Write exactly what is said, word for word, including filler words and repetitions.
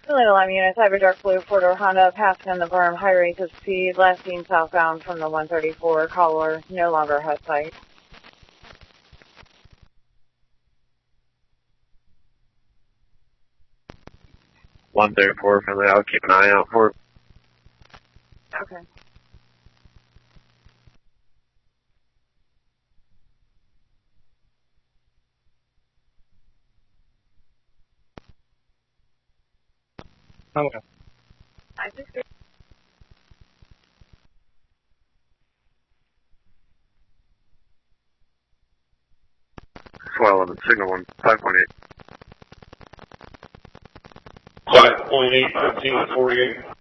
Hello, I'm Unit Cyber Dark Blue, four-door Honda, passing in the berm, high rate of speed, last seen southbound from the one thirty-four, caller, no longer has sight. one thirty-four, friendly, I'll keep an eye out for it. Okay. Okay. I just Swell eleven, signal one, five point eight. five point eight, fifteen forty-eight.